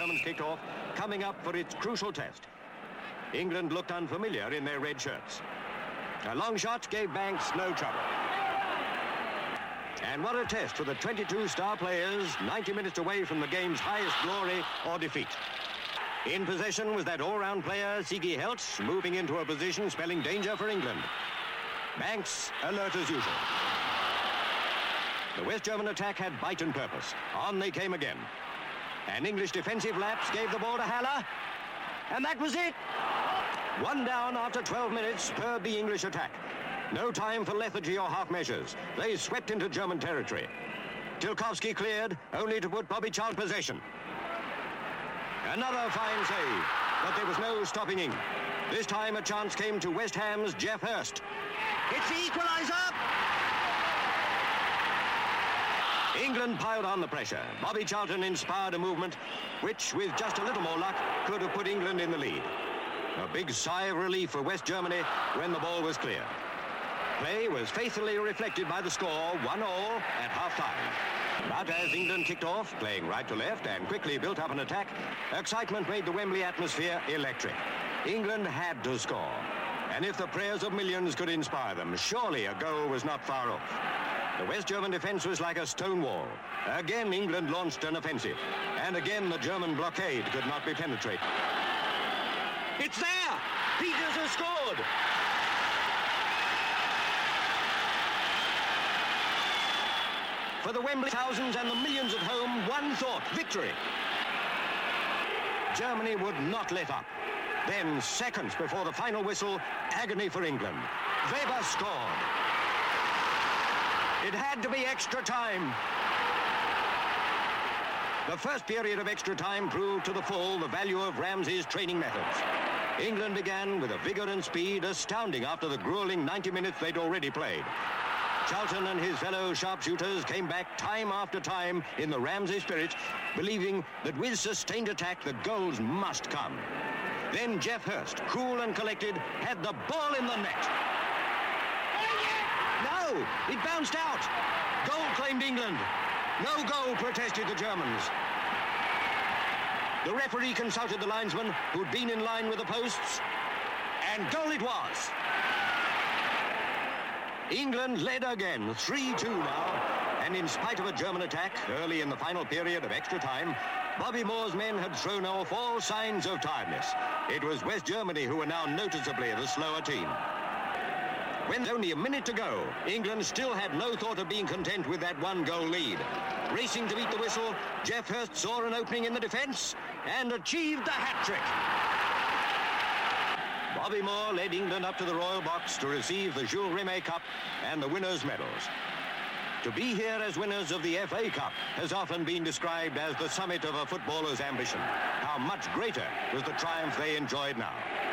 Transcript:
Germans kicked off, coming up for its crucial test. England looked unfamiliar in their red shirts. A long shot gave Banks no trouble. And what a test for the 22 star players, 90 minutes away from the game's highest glory or defeat. In possession was that all-round player, Sigi Heltz, moving into a position spelling danger for England. Banks alert as usual. The West German attack had bite and purpose. On they came again. An English defensive lapse gave the ball to Haller. And that was it. One down after 12 minutes per the English attack. No time for lethargy or half measures. They swept into German territory. Tilkovsky cleared, only to put Bobby Charlton in possession. Another fine save, but there was no stopping England. This time a chance came to West Ham's Geoff Hurst. It's the equaliser! England piled on the pressure. Bobby Charlton inspired a movement which, with just a little more luck, could have put England in the lead. A big sigh of relief for West Germany when the ball was clear. Play was faithfully reflected by the score, 1-1 at half-time. But as England kicked off, playing right to left and quickly built up an attack, excitement made the Wembley atmosphere electric. England had to score. And if the prayers of millions could inspire them, surely a goal was not far off. The West German defence was like a stone wall. Again, England launched an offensive. And again, the German blockade could not be penetrated. It's there! Peters has scored! For the Wembley thousands and the millions at home, one thought, victory. Germany would not let up. Then, seconds before the final whistle, agony for England. Weber scored. It had to be extra time. The first period of extra time proved to the full the value of Ramsey's training methods. England began with a vigour and speed astounding after the grueling 90 minutes they'd already played. Charlton and his fellow sharpshooters came back time after time in the Ramsey spirit, believing that with sustained attack, the goals must come. Then Geoff Hurst, cool and collected, had the ball in the net. No, it bounced out. Goal claimed England. No goal, protested the Germans. The referee consulted the linesman, who'd been in line with the posts, and goal it was. England led again, 3-2 now, and in spite of a German attack early in the final period of extra time, Bobby Moore's men had thrown off all signs of tiredness. It was West Germany who were now noticeably the slower team. When only a minute to go, England still had no thought of being content with that one-goal lead. Racing to beat the whistle, Geoff Hurst saw an opening in the defence and achieved the hat-trick. Bobby Moore led England up to the Royal Box to receive the Jules Rimet Cup and the winners' medals. To be here as winners of the FA Cup has often been described as the summit of a footballer's ambition. How much greater was the triumph they enjoyed now.